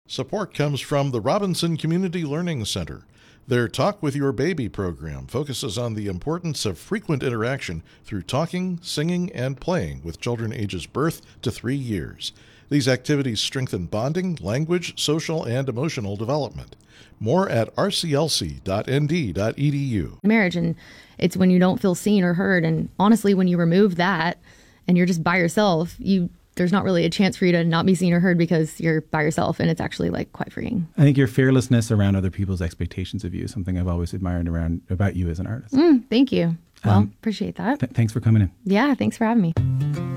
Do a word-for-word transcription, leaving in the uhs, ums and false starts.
Support comes from the Robinson Community Learning Center. Their Talk with Your Baby program focuses on the importance of frequent interaction through talking, singing, and playing with children ages birth to three years. These activities strengthen bonding, language, social, and emotional development. More at r c l c dot n d dot e d u. Marriage, and it's when you don't feel seen or heard. And honestly, when you remove that and you're just by yourself, you there's not really a chance for you to not be seen or heard because you're by yourself, and it's actually like quite freeing. I think your fearlessness around other people's expectations of you is something I've always admired around about you as an artist. Mm, thank you. Well, Um, appreciate that. Th- thanks for coming in. Yeah, thanks for having me.